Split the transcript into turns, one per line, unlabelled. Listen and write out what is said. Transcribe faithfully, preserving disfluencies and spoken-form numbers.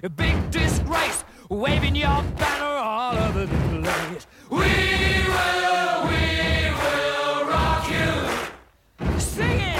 a big disgrace, waving your banner all over the place. We